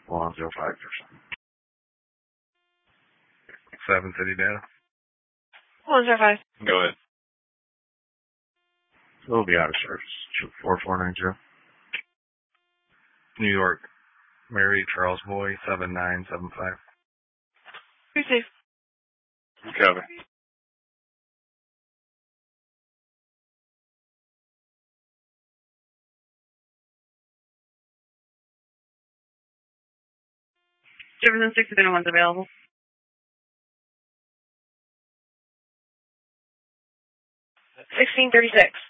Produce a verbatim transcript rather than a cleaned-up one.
one zero five percent. Seven city data. one zero five. Go ahead. It'll be out of service. four four nine zero. New York. Mary Charles Boy, seven nine seven five. Receive. Cover. Jefferson six if anyone's available. sixteen thirty-six.